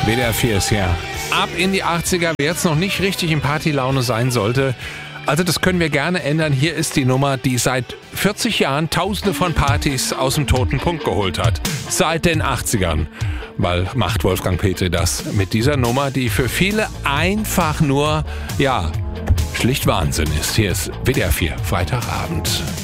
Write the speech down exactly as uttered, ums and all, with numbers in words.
W D R vier ist hier. Ab in die achtziger, wer jetzt noch nicht richtig in Partylaune sein sollte. Also das können wir gerne ändern. Hier ist die Nummer, die seit vierzig Jahren tausende von Partys aus dem toten Punkt geholt hat. Seit den achtzigern. Weil macht Wolfgang Petri das mit dieser Nummer, die für viele einfach nur, ja, schlicht Wahnsinn ist. Hier ist W D R vier, Freitagabend.